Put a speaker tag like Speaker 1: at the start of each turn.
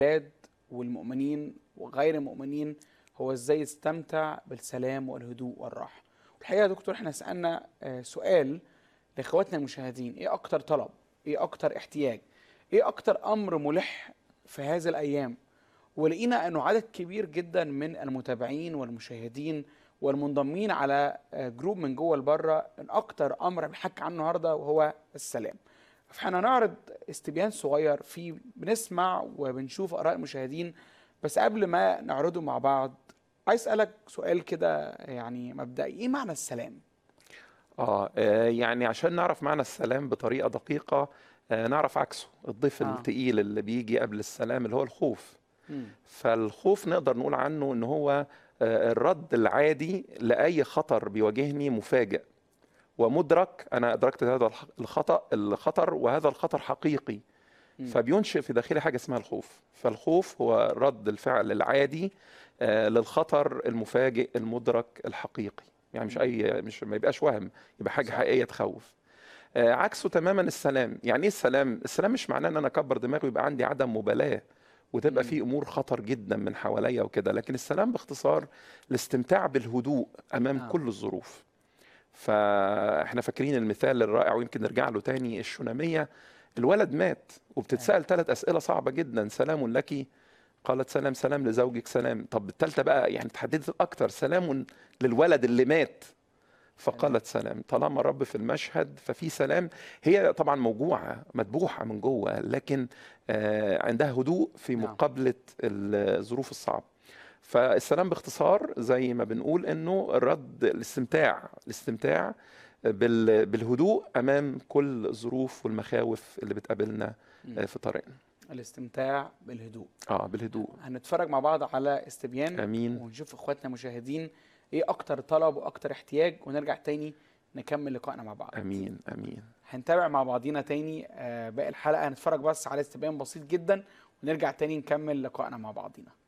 Speaker 1: الولاد والمؤمنين وغير المؤمنين هو ازاي يستمتع بالسلام والهدوء والراحه. الحقيقه يا دكتور احنا سالنا سؤال لاخواتنا المشاهدين: ايه اكتر طلب، ايه اكتر احتياج، ايه اكتر امر ملح في هذه الايام؟ ولقينا انه عدد كبير جدا من المتابعين والمشاهدين والمنضمين على جروب من جوه لبره ان اكتر امر بنحكي عنه النهارده وهو السلام. فاحنا هنعرض استبيان صغير فيه بنسمع وبنشوف اراء المشاهدين. بس قبل ما نعرضه مع بعض عايز اسالك سؤال كده يعني مبدئي: ايه معنى السلام؟
Speaker 2: يعني عشان نعرف معنى السلام بطريقة دقيقة، نعرف عكسه، الضيف
Speaker 1: اه.
Speaker 2: التقيل اللي بيجي قبل السلام اللي هو الخوف.
Speaker 1: امم.
Speaker 2: فالخوف نقدر نقول عنه ان هو الرد العادي لأي خطر بيواجهني مفاجئ ومدرك. انا ادركت هذا الخطر وهذا الخطر حقيقي، فبينشئ في داخلي حاجة اسمها الخوف. فالخوف هو رد الفعل العادي للخطر المفاجئ المدرك الحقيقي. يعني مش ما يبقاش وهم، يبقى حاجة
Speaker 1: صح.
Speaker 2: حقيقية تخوف. عكسه تماما السلام. يعني ايه السلام؟ السلام مش معناه ان انا اكبر دماغي ويبقى عندي عدم مبالاة وتبقى في امور خطر جدا من حواليا وكده، لكن السلام باختصار الاستمتاع بالهدوء امام
Speaker 1: اه.
Speaker 2: كل الظروف. فاحنا فاكرين المثال الرائع ويمكن نرجع له تاني، الشونامية. الولد مات
Speaker 1: ايوه.
Speaker 2: وبتتسأل 3 أسئلة صعبة جدا: سلام لك؟ قالت سلام. سلام لزوجك؟ سلام. طب الثالثة بقى يعني تحددت أكتر: سلام للولد اللي مات؟
Speaker 1: سلام.
Speaker 2: فقالت سلام. طالما رب في المشهد ففي سلام. هي طبعا موجوعة مدبوحة من جوه، لكن عندها هدوء في
Speaker 1: نعم.
Speaker 2: مقابلة الظروف الصعبة. فالسلام باختصار زي ما بنقول انه الرد، الاستمتاع بالهدوء امام كل الظروف والمخاوف اللي بتقابلنا
Speaker 1: مم.
Speaker 2: في طريقنا.
Speaker 1: الاستمتاع بالهدوء.
Speaker 2: بالهدوء.
Speaker 1: هنتفرج مع بعض على استبيان
Speaker 2: امين.
Speaker 1: ونشوف اخواتنا المشاهدين ايه اكتر طلب واكتر احتياج، ونرجع تاني نكمل لقائنا مع بعض.
Speaker 2: امين. امين.
Speaker 1: هنتابع مع بعضينا تاني باقي الحلقة. هنتفرج بس على استبيان بسيط جدا ونرجع تاني نكمل لقائنا مع بعضينا.